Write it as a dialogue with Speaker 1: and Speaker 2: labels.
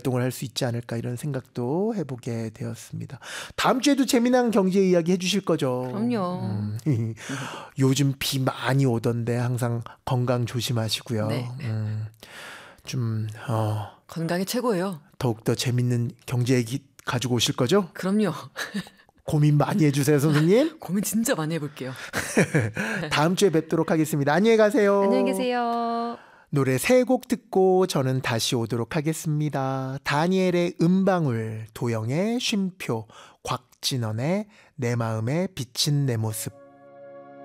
Speaker 1: 활동을 할 수 있지 않을까 이런 생각도 해보게 되었습니다. 다음 주에도 재미난 경제 이야기 해주실 거죠?
Speaker 2: 그럼요.
Speaker 1: 요즘 비 많이 오던데 항상 건강 조심하시고요.
Speaker 2: 네.
Speaker 1: 좀
Speaker 2: 건강이 최고예요.
Speaker 1: 더욱더 재밌는 경제 얘기 가지고 오실 거죠?
Speaker 2: 그럼요.
Speaker 1: 고민 많이 해주세요, 선생님.
Speaker 2: 고민 진짜 많이 해볼게요.
Speaker 1: 다음 주에 뵙도록 하겠습니다. 안녕히 가세요.
Speaker 2: 안녕히 계세요.
Speaker 1: 노래 3곡 듣고 저는 다시 오도록 하겠습니다. 다니엘의 음방울, 도영의 쉼표, 곽진원의 내 마음에 비친 내 모습.